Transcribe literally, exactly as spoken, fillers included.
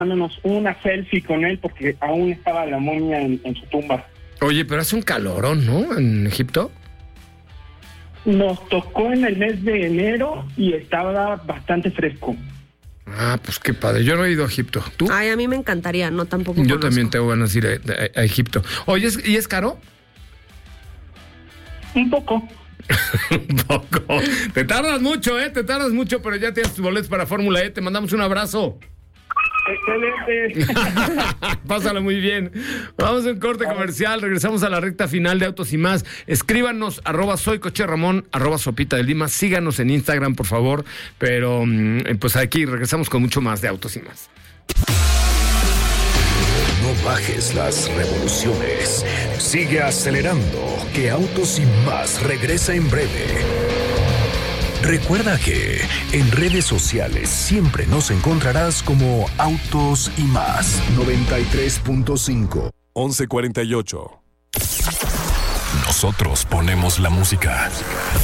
tomándonos una selfie con él porque aún estaba la momia en, en su tumba. Oye, pero hace un calorón, ¿no? En Egipto. Nos tocó en el mes de enero y estaba bastante fresco. Ah, pues qué padre. Yo no he ido a Egipto. ¿Tú? Ay, a mí me encantaría, no tampoco Yo conozco. también tengo ganas de ir a, a, a Egipto. Oye, ¿es, ¿y es caro? Un poco. Un poco. Te tardas mucho, ¿eh? Te tardas mucho, pero ya tienes tus boletos para Fórmula E. Te mandamos un abrazo. Excelente. Pásalo muy bien. Vamos a un corte comercial. Regresamos a la recta final de Autos y Más. Escríbanos, arroba soy Coche Ramón, arroba Sopita de Lima. Síganos en Instagram, por favor. Pero pues aquí regresamos con mucho más de Autos y Más. No bajes las revoluciones. Sigue acelerando, que Autos y Más regresa en breve. Recuerda que en redes sociales siempre nos encontrarás como Autos y Más. noventa y tres punto cinco. once cuarenta y ocho. Nosotros ponemos la música.